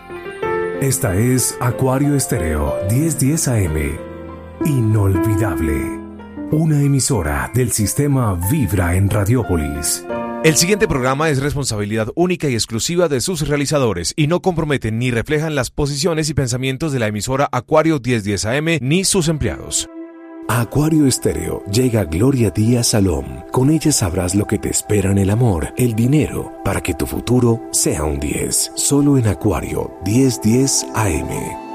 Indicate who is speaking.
Speaker 1: Esta es Acuario Estéreo 1010 AM. Inolvidable. Una emisora del sistema Vibra en Radiópolis.
Speaker 2: El siguiente programa es responsabilidad única y exclusiva de sus realizadores y no comprometen ni reflejan las posiciones y pensamientos de la emisora Acuario 1010 AM ni sus empleados.
Speaker 1: A Acuario Estéreo llega Gloria Díaz Salom. Con ella sabrás lo que te espera en el amor, el dinero, para que tu futuro sea un 10. Solo en Acuario 1010 AM.